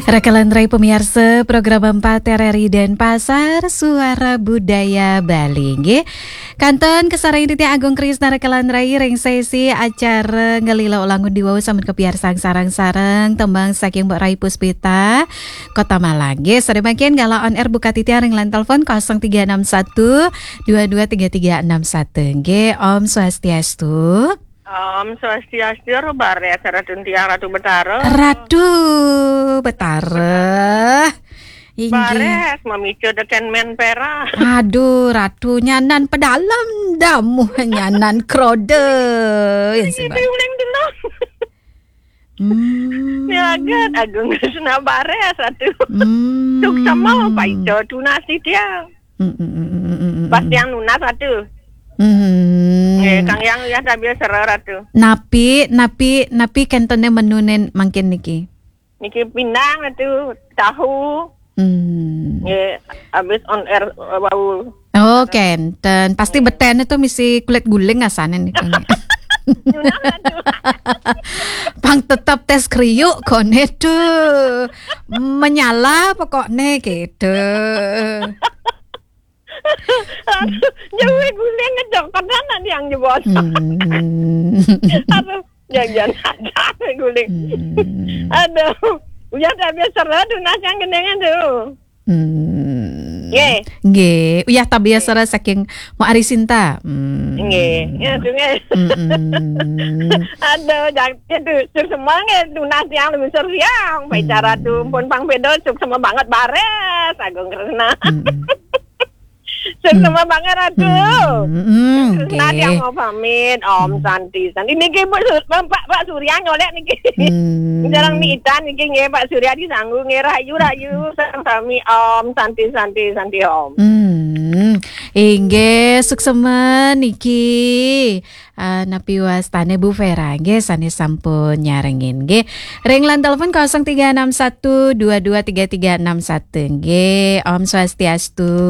Rekelandrai pemirsa program 4 RRI Denpasar Suara Budaya Bali nggih. Kanton kesarang Ditya Agung Krisna Rekelandrai ring sesi acara ngelila ulangun diwau sampun kepiarsang sarang-sarang tembang saking Mbok Rai Puspita Kota Malang nggih. Sore makin gala on air buka titi ring lan telepon 0361 223361 nggih. Om Swastiastu. Om Swastiastu Bare Saradun Tiang Ratu Betara. Ratu Betara. Bare memicu deken men pera. Aduh, Ratu nyanan pedalam damu nyanan krode. Ini uling dulu. Niagat Agung Krisna Bare Ratu. Tuk sama Pak Ijo tunasi dia. Bastian lunas Ratu. Kang yang ya tabil sera Ratu. Napi kentone menunen mangkin niki. Niki pinang Ratu, tahu. Abis on air bau. Oh, kenten. Pasti beten itu misi kulit guling asane nih Kang. Pang tetap tes kriuk kone tuh. Menyala pokoknya gitu. Jauh guling ngejok karena yang nyebut. Aduh, jangan ada guling. Aduh, udah tak biasa tuh nasi yang gendengan tuh. Nggih, uyah tak biasa saking mau ari sinta. Nggih, ya tuh nggih. Aduh, jangan tuh semangat tuh nasi yang lebih seriang. Bicara tuh pun pang pedo sama banget bares Agung Krisna. Sama banget Ratu. Nah yang mau pamit Om Santi. Niki Pak Surya nyolek niki. Jarang miitan niki nggih Pak Surya disanggu nggih rayu sami Om Santi Om. Inggih suksemen niki. Napi wastane Bu Vera nggih sane sampun nyarengin nggih. Ring lan telepon 0361 223361 nggih. Om Swastiastu.